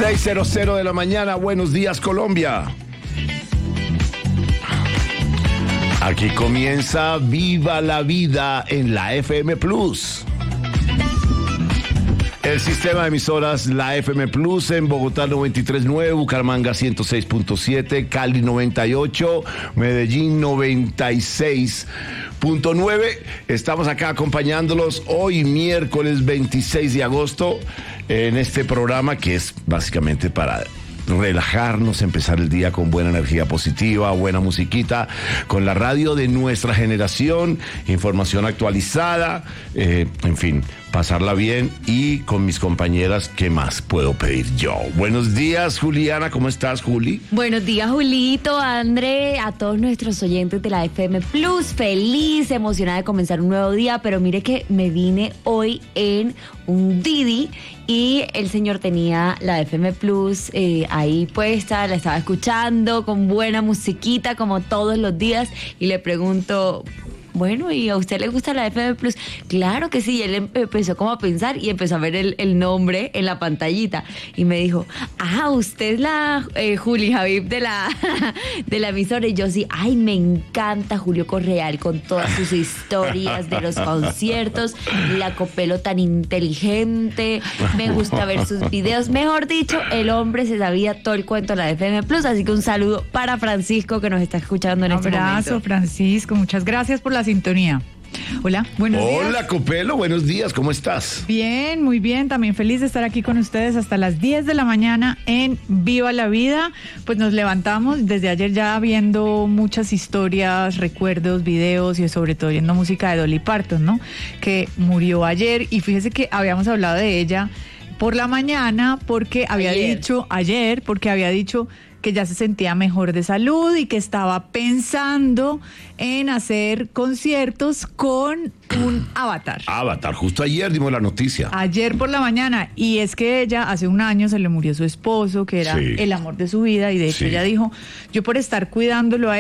6:00 de la mañana. Buenos días, Colombia. Aquí comienza Viva la Vida en la FM Plus. El sistema de emisoras, la FM Plus, en Bogotá 93.9, Bucaramanga 106.7, Cali 98, Medellín 96.9. Estamos acá acompañándolos hoy, miércoles 26 de agosto, en este programa que es básicamente para relajarnos, empezar el día con buena energía positiva, buena musiquita, con la radio de nuestra generación, información actualizada, en fin, pasarla bien y con mis compañeras, ¿qué más puedo pedir yo? Buenos días, Juliana, ¿cómo estás, Juli? Buenos días, Julito, André, a todos nuestros oyentes de la FM Plus, feliz, emocionada de comenzar un nuevo día, pero mire que me vine hoy en un Didi y el señor tenía la FM Plus ahí puesta, la estaba escuchando con buena musiquita como todos los días y le pregunto, bueno, ¿y a usted le gusta la FM Plus? Claro que sí, y él empezó como a pensar y empezó a ver el nombre en la pantallita y me dijo, usted es la Juli Javib de la emisora, y yo sí, ay, me encanta Julio Correal con todas sus historias de los conciertos, la Copelo tan inteligente, me gusta ver sus videos, mejor dicho, el hombre se sabía todo el cuento de la FM Plus, así que un saludo para Francisco que nos está escuchando en este momento. Un abrazo, Francisco, muchas gracias por la sintonía. Hola, buenos días. Hola, Copelo, buenos días, ¿cómo estás? Bien, muy bien, también feliz de estar aquí con ustedes hasta las 10 de la mañana en Viva la Vida. Pues nos levantamos desde ayer ya viendo muchas historias, recuerdos, videos y sobre todo viendo música de Dolly Parton, ¿no? Que murió ayer y fíjese que habíamos hablado de ella por la mañana porque había dicho que ya se sentía mejor de salud y que estaba pensando en hacer conciertos con un avatar. Avatar, justo ayer dimos la noticia. Ayer por la mañana, y es que ella hace un año se le murió su esposo, que era el amor de su vida, y de hecho ella dijo, yo por estar cuidándolo a